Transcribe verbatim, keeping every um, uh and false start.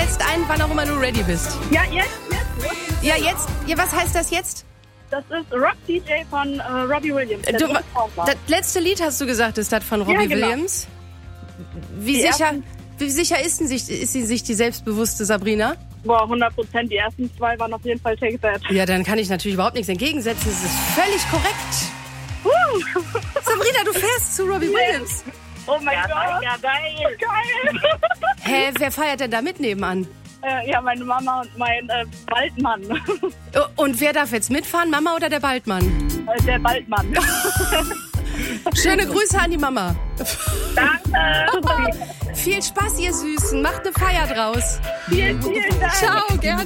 setzt ein, wann auch immer du ready bist. Ja, jetzt, jetzt. Ja, jetzt. Ja, was heißt das jetzt? Das ist Rock D J von äh, Robbie Williams. Du, das letzte Lied hast du gesagt, ist das von Robbie Ja, genau. Williams. Wie Die sicher, ersten- wie sicher ist, denn sich, ist sie sich die selbstbewusste Sabrina? Boah, hundert Prozent. Die ersten zwei waren auf jeden Fall Take That. Ja, dann kann ich natürlich überhaupt nichts entgegensetzen. Es ist völlig korrekt. Uh. Sabrina, du fährst zu Robbie Williams. Oh mein Ja, Gott. ja, geil. Geil. Hä, wer feiert denn da mit nebenan? äh, ja, meine Mama und mein äh, Waldmann. Oh, und wer darf jetzt mitfahren, Mama oder der Baldmann? äh, der Waldmann. Schöne Grüße an die Mama. Danke. Viel Spaß, ihr Süßen. Macht eine Feier draus. Vielen, vielen Dank. Ciao, gerne.